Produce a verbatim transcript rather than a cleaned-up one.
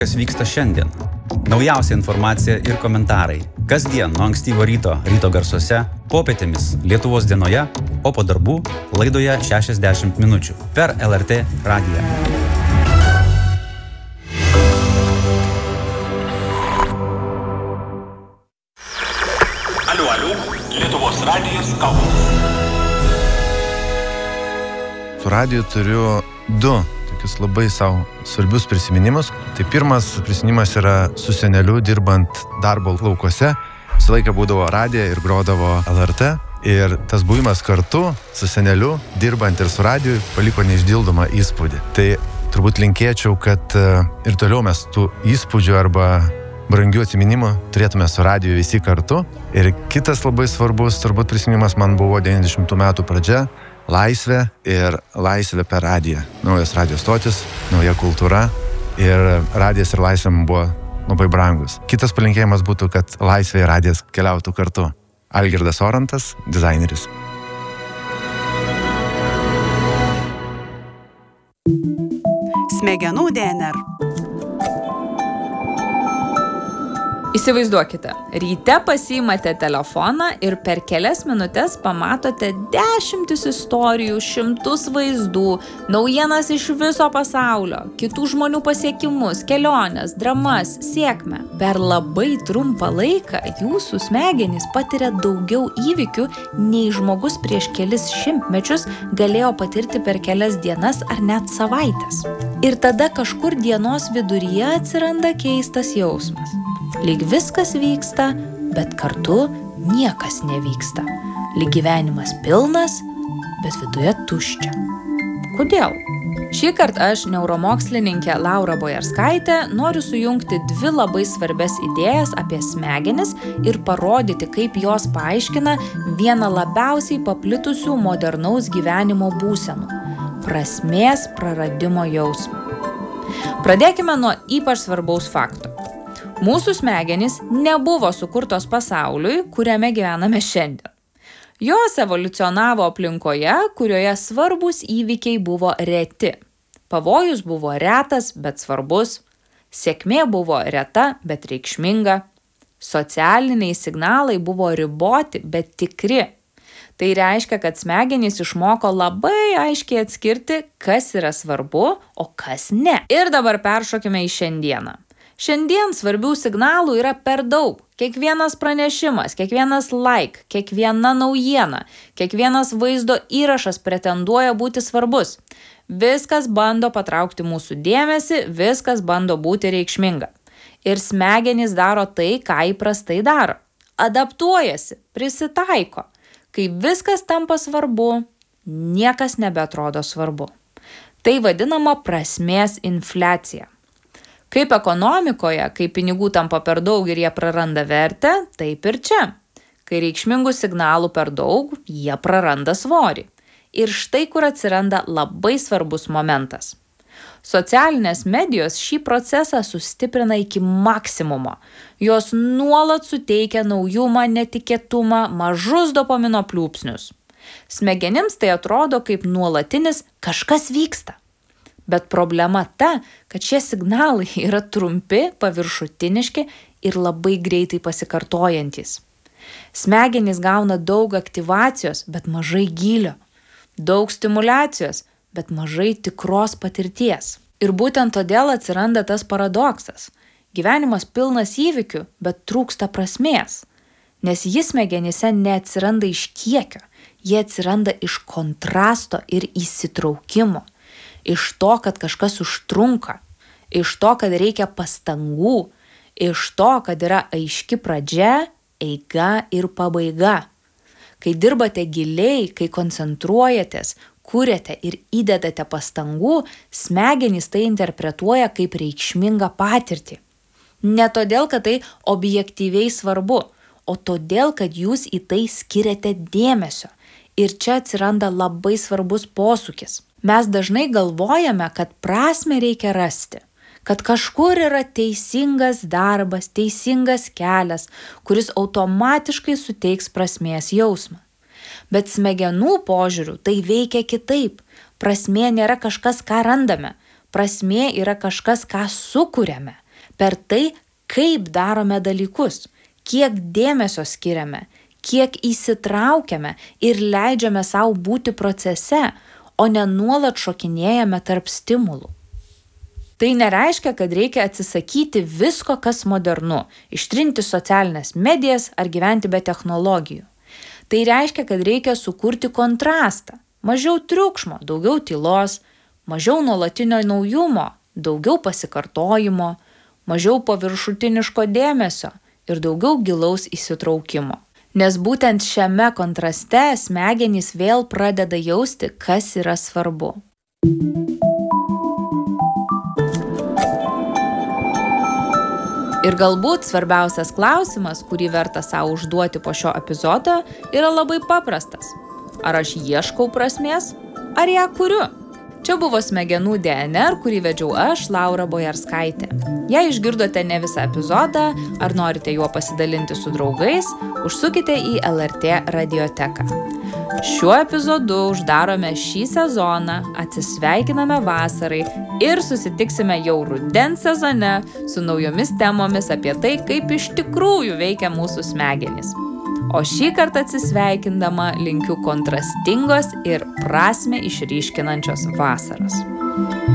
Kas vyksta šiandien? Naujausia informacija ir komentarai. Kasdien nuo ankstyvo ryto ryto garsuose, popietėmis Lietuvos dienoje, o po darbų laidoje šešiasdešimt minučių per L R T radiją. Aliu, aliu, Lietuvos radijas kalba. Su radiju turiu du tokius labai savo svarbius prisiminimus. Tai pirmas prisiminimas yra su seneliu dirbant darbo laukuose. Visą laiką būdavo radija ir grodavo L R T. Ir tas buvimas kartu su seneliu, dirbant ir su radiju, paliko neišdildomą įspūdį. Tai turbūt linkėčiau, kad ir toliau mes tų įspūdžių arba brangių atsiminimų turėtume su radiju visi kartu. Ir kitas labai svarbus turbūt prisiminimas man buvo devyniasdešimtų metų pradžia. Laisvė ir laisvė per radiją. Naujas radijos stotis, nauja kultūra ir radijas ir laisvė man buvo labai brangus. Kitas palinkėjimas būtų, kad laisvė ir radijas keliautų kartu. Algirdas Orantas, dizaineris. Smegenų D N R. Įsivaizduokite, ryte pasiimate telefoną ir per kelias minutės pamatote dešimtis istorijų, šimtus vaizdų, naujienas iš viso pasaulio, kitų žmonių pasiekimus, keliones, dramas, sėkmę. Per labai trumpą laiką jūsų smegenys patiria daugiau įvykių, nei žmogus prieš kelis šimtmečius galėjo patirti per kelias dienas ar net savaitės. Ir tada kažkur dienos viduryje atsiranda keistas jausmas. Lyg viskas vyksta, bet kartu niekas nevyksta. Lyg gyvenimas pilnas, bet viduje tuščia. Kodėl? Šįkart aš, neuromokslininkė Laura Bojarskaitė, noriu sujungti dvi labai svarbias idėjas apie smegenis ir parodyti, kaip jos paaiškina vieną labiausiai paplitusių modernaus gyvenimo būsenų – prasmės praradimo jausmą. Pradėkime nuo ypač svarbaus fakto. Mūsų smegenys nebuvo sukurtos pasauliui, kuriame gyvename šiandien. Jos evoliucionavo aplinkoje, kurioje svarbus įvykiai buvo reti. Pavojus buvo retas, bet svarbus. Sėkmė buvo reta, bet reikšminga. Socialiniai signalai buvo riboti, bet tikri. Tai reiškia, kad smegenys išmoko labai aiškiai atskirti, kas yra svarbu, o kas ne. Ir dabar peršokime į šiandieną. Šiandien svarbių signalų yra per daug. Kiekvienas pranešimas, kiekvienas like, kiekviena naujiena, kiekvienas vaizdo įrašas pretenduoja būti svarbus. Viskas bando patraukti mūsų dėmesį, viskas bando būti reikšminga. Ir smegenys daro tai, ką įprastai daro. Adaptuojasi, prisitaiko. Kai viskas tampa svarbu, niekas nebeatrodo svarbu. Tai vadinama prasmės infliacija. Kaip ekonomikoje, kai pinigų tampa per daug ir jie praranda vertę, taip ir čia. Kai reikšmingų signalų per daug, jie praranda svorį. Ir štai kur atsiranda labai svarbus momentas. Socialinės medijos šį procesą sustiprina iki maksimumo. Jos nuolat suteikia naujumą, netikėtumą, mažus dopamino pliūpsnius. Smegenims tai atrodo kaip nuolatinis kažkas vyksta. Bet problema ta, kad šie signalai yra trumpi, paviršutiniški ir labai greitai pasikartojantys. Smegenys gauna daug aktyvacijos, bet mažai gylio. Daug stimulacijos, bet mažai tikros patirties. Ir būtent todėl atsiranda tas paradoksas. Gyvenimas pilnas įvykių, bet trūksta prasmės. Nes jis smegenyse neatsiranda iš kiekio, jie atsiranda iš kontrasto ir įsitraukimo. Iš to, kad kažkas užtrunka, iš to, kad reikia pastangų, iš to, kad yra aiški pradžia, eiga ir pabaiga. Kai dirbate giliai, kai koncentruojatės, kuriate ir įdedate pastangų, smegenys tai interpretuoja kaip reikšmingą patirtį. Ne todėl, kad tai objektyviai svarbu, o todėl, kad jūs į tai skiriate dėmesio. Ir čia atsiranda labai svarbus posūkis. Mes dažnai galvojame, kad prasmę reikia rasti, kad kažkur yra teisingas darbas, teisingas kelias, kuris automatiškai suteiks prasmės jausmą. Bet smegenų požiūriu tai veikia kitaip. Prasmė nėra kažkas, ką randame. Prasmė yra kažkas, ką sukuriame. per tai, kaip darome dalykus, kiek dėmesio skiriame, kiek įsitraukiame ir leidžiame savo būti procese, o ne nuolat šokinėjame tarp stimulų. Tai nereiškia, kad reikia atsisakyti visko, kas modernu, ištrinti socialinės medijas ar gyventi be technologijų. Tai reiškia, kad reikia sukurti kontrastą. Mažiau triukšmo, daugiau tylos, mažiau nuolatinio naujumo, daugiau pasikartojimo, mažiau paviršutiniško dėmesio ir daugiau gilaus įsitraukimo. Nes būtent šiame kontraste smegenys vėl pradeda jausti, kas yra svarbu. Ir galbūt svarbiausias klausimas, kurį verta savo užduoti po šio epizodo, yra labai paprastas. Ar aš ieškau prasmės, ar ją kuriu? Čia buvo Smegenų D N R, kurį vedžiau aš, Laura Bojarskaitė. Jei išgirdote ne visą epizodą, ar norite juo pasidalinti su draugais, užsukite į L R T radioteką. Šiuo epizodu uždarome šį sezoną, atsisveikiname vasarai ir susitiksime jau rudens sezone su naujomis temomis apie tai, kaip iš tikrųjų veikia mūsų smegenys. O šį kartą atsisveikindama linkiu kontrastingos ir prasmę išryškinančios vasaros.